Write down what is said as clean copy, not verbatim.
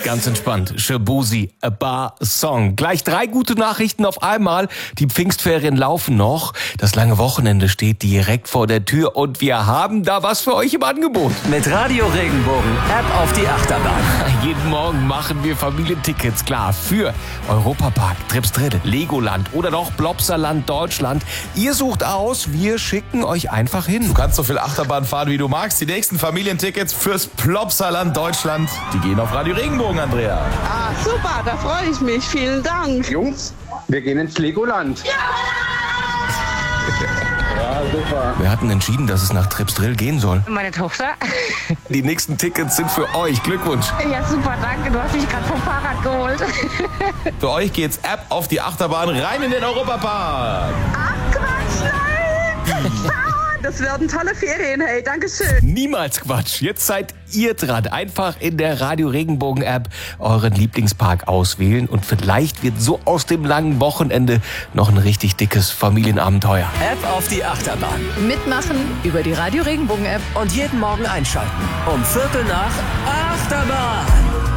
Ganz entspannt. Shaboozey, A Bar Song. Gleich 3 gute Nachrichten auf einmal. Die Pfingstferien laufen noch. Das lange Wochenende steht direkt vor der Tür und wir haben da was für euch im Angebot. Mit Radio Regenbogen App auf die Achterbahn. Jeden Morgen machen wir Familientickets klar für Europapark, Tripsdrill, Legoland oder doch Plopsaland Deutschland. Ihr sucht aus, wir schicken euch einfach hin. Du kannst so viel Achterbahn fahren, wie du magst. Die nächsten Familientickets fürs Plopsaland Deutschland, die gehen auf Radio Regenbogen, Andrea. Ah, super, da freue ich mich. Vielen Dank. Jungs, wir gehen ins Legoland. Ja, super. Wir hatten entschieden, dass es nach Tripsdrill gehen soll. Meine Tochter. Die nächsten Tickets sind für euch. Glückwunsch. Ja, super, danke. Du hast mich gerade vom Fahrrad geholt. Für euch geht's App auf die Achterbahn rein in den Europapark. Ach, Quatsch, nein. Das werden tolle Ferien, hey, Dankeschön. Niemals Quatsch. Jetzt seid ihr dran. Einfach in der Radio Regenbogen App euren Lieblingspark auswählen und vielleicht wird so aus dem langen Wochenende noch ein richtig dickes Familienabenteuer. App auf die Achterbahn. Mitmachen über die Radio Regenbogen App. Und jeden Morgen einschalten. Um 7:45 Achterbahn.